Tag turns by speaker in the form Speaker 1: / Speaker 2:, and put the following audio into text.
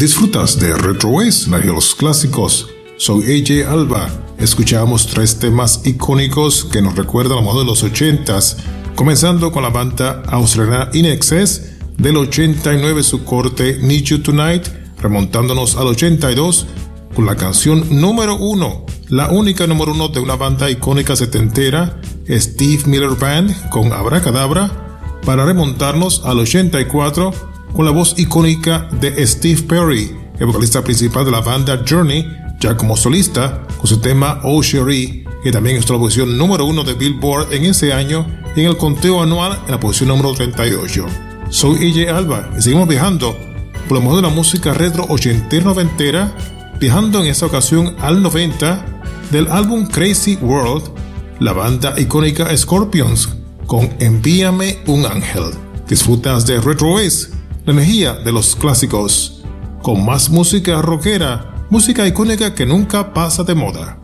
Speaker 1: Disfrutas de Retro Waves, los clásicos. Soy AJ Alba. Escuchamos 3 temas icónicos que nos recuerdan a lo mejor de los 80s, comenzando con la banda australiana In Excess del 89, su corte Need You Tonight, remontándonos al 82 con la canción número 1, la única número 1 de una banda icónica setentera, Steve Miller Band con Abracadabra, para remontarnos al 84 con la voz icónica de Steve Perry, el vocalista principal de la banda Journey, ya como solista, con su tema Oh Cherie, que también estuvo en la posición número 1 de Billboard en ese año y en el conteo anual en la posición número 38. Soy AJ Alba y seguimos viajando por lo mejor de la música retro ochentera noventera, viajando en esta ocasión al 90 del álbum Crazy World, la banda icónica Scorpions con Envíame un ángel. Disfrutas de Retro Waves, la energía de los clásicos, con más música rockera, música icónica que nunca pasa de moda.